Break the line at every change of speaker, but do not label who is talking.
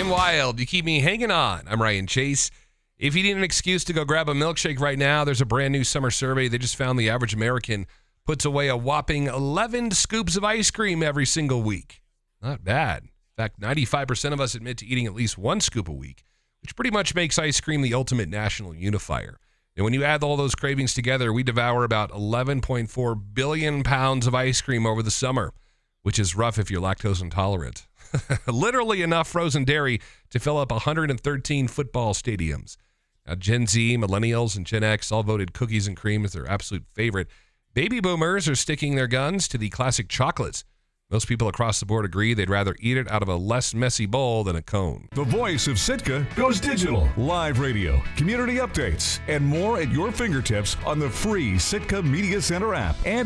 and wild. You keep me hanging on. I'm Ryan Chase. If you need an excuse to go grab a milkshake right now, there's a brand new summer survey. They just found the average American puts away a whopping 11 scoops of ice cream every single week. Not bad. In fact, 95% of us admit to eating at least one scoop a week, which pretty much makes ice cream the ultimate national unifier. And when you add all those cravings together, we devour about 11.4 billion pounds of ice cream over the summer, which is rough if you're lactose intolerant. Literally enough frozen dairy to fill up 113 football stadiums. Now, Gen Z, Millennials, and Gen X all voted cookies and cream as their absolute favorite. Baby boomers are sticking their guns to the classic chocolates. Most people across the board agree they'd rather eat it out of a less messy bowl than a cone.
The voice of Sitka goes digital. Live radio, community updates, and more at your fingertips on the free Sitka Media Center app and